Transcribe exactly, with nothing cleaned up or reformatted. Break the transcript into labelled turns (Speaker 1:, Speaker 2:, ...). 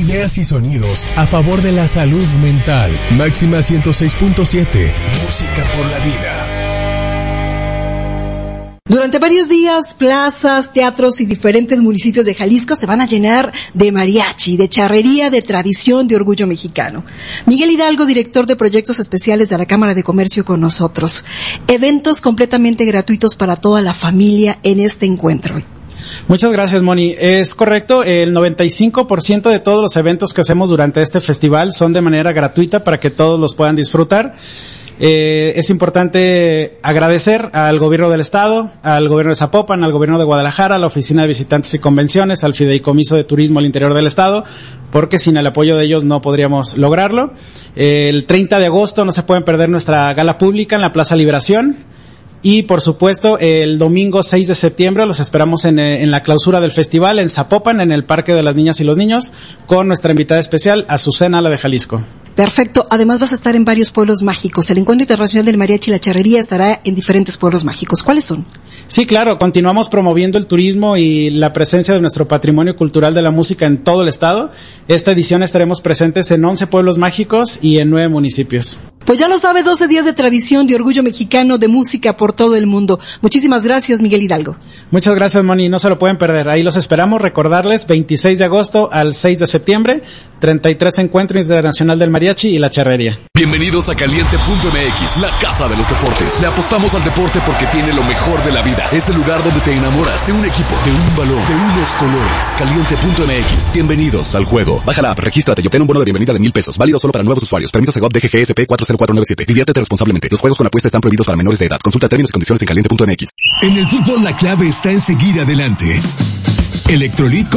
Speaker 1: Ideas y sonidos a favor de la salud mental. Máxima ciento seis punto siete. Música por la vida.
Speaker 2: Durante varios días, plazas, teatros y diferentes municipios de Jalisco se van a llenar de mariachi, de charrería, de tradición, de orgullo mexicano. Miguel Hidalgo, director de proyectos especiales de la Cámara de Comercio, con nosotros. Eventos completamente gratuitos para toda la familia en este encuentro.
Speaker 3: Muchas gracias, Moni. Es correcto, el noventa y cinco por ciento de todos los eventos que hacemos durante este festival son de manera gratuita para que todos los puedan disfrutar. Eh, es importante agradecer al gobierno del estado, al gobierno de Zapopan, al gobierno de Guadalajara, a la Oficina de Visitantes y Convenciones, al Fideicomiso de Turismo al interior del estado, porque sin el apoyo de ellos no podríamos lograrlo. Eh, el treinta de agosto no se pueden perder nuestra gala pública en la Plaza Liberación. Y, por supuesto, el domingo seis de septiembre los esperamos en, en la clausura del festival en Zapopan, en el Parque de las Niñas y los Niños, con nuestra invitada especial, Azucena, la de Jalisco.
Speaker 2: Perfecto. Además vas a estar en varios pueblos mágicos. El Encuentro Internacional del Mariachi y la Charrería estará en diferentes pueblos mágicos. ¿Cuáles son?
Speaker 3: Sí, claro. Continuamos promoviendo el turismo y la presencia de nuestro patrimonio cultural de la música en todo el estado. Esta edición estaremos presentes en once pueblos mágicos y en nueve municipios.
Speaker 2: Pues ya lo sabe, doce días de tradición, de orgullo mexicano, de música por todo el mundo. Muchísimas gracias, Miguel Hidalgo.
Speaker 3: Muchas gracias, Moni. No se lo pueden perder. Ahí los esperamos. Recordarles, veintiséis de agosto al seis de septiembre, treinta y tres Encuentro Internacional del Mariachi y la Charrería.
Speaker 4: Bienvenidos a Caliente punto M X, la casa de los deportes. Le apostamos al deporte porque tiene lo mejor de la vida. Es el lugar donde te enamoras de un equipo, de un balón, de unos colores. Caliente punto M X. Bienvenidos al juego. Baja la app, regístrate y obtén un bono de bienvenida de mil pesos. Válido solo para nuevos usuarios. Permiso Segov D G G S P cuatro cero cuatro nueve siete. Diviértete responsablemente. Los juegos con apuesta están prohibidos para menores de edad. Consulta términos y condiciones en caliente punto M X.
Speaker 5: En el fútbol la clave está en seguir adelante. Electrolit